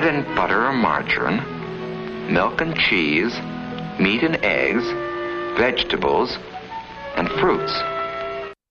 bread and butter or margarine, milk and cheese, meat and eggs, vegetables, and fruits.